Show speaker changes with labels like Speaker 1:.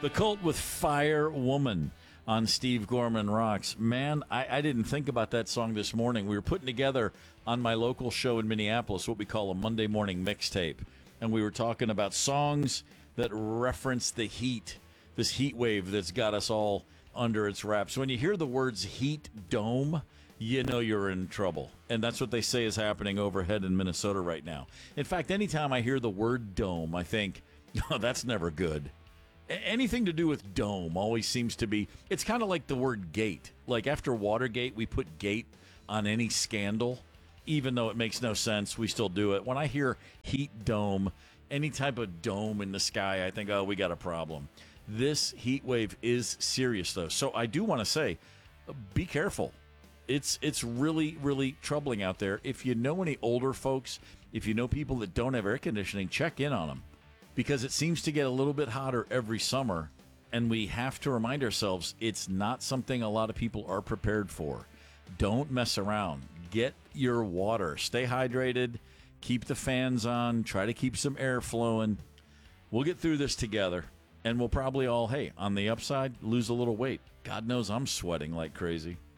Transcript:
Speaker 1: The Cult with Fire Woman on Steve Gorman Rocks. Man, I didn't think about that song this morning. We were putting together on my local show in Minneapolis what we call a Monday morning mixtape. And we were talking about songs that reference the heat, this heat wave that's got us all under its wraps. When you hear the words heat dome, you know you're in trouble. And that's what they say is happening overhead in Minnesota right now. In fact, anytime I hear the word dome, I think, oh, that's never good. Anything to do with dome always seems to be, it's kind of like the word gate. Like after Watergate, we put gate on any scandal. Even though it makes no sense, we still do it. When I hear heat dome, any type of dome in the sky, I think, oh, we got a problem. This heat wave is serious, though. So I do want to say, be careful. It's really, really troubling out there. If you know any older folks, if you know people that don't have air conditioning, check in on them. Because it seems to get a little bit hotter every summer, and we have to remind ourselves it's not something a lot of people are prepared for. Don't mess around. Get your water. Stay hydrated. Keep the fans on. Try to keep some air flowing. We'll get through this together, and we'll probably all, hey, on the upside, lose a little weight. God knows I'm sweating like crazy.